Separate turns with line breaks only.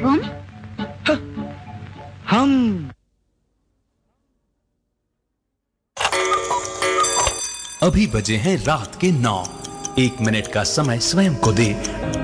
तुम?
हम।
अभी बजे हैं रात के 9। 1 मिनट का समय स्वयं को दे